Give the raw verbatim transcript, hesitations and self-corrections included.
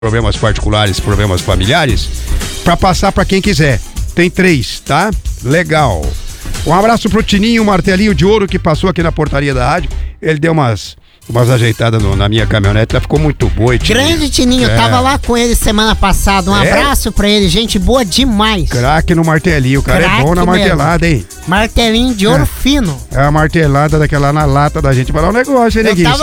problemas particulares, problemas familiares, pra passar pra quem quiser. Tem três, tá? Legal. Um abraço pro Tininho, martelinho de ouro, que passou aqui na portaria da rádio. Ele deu umas, umas ajeitadas no, na minha caminhonete, ela ficou muito boa. Tininho. Grande Tininho, é. Tava lá com ele semana passada. Um é. abraço pra ele, gente boa demais. Craque no martelinho, o cara Craque é bom na martelada, mesmo. hein? Martelinho de ouro é. fino. É a martelada daquela na lata da gente. Vai dar um negócio, hein, neguinho?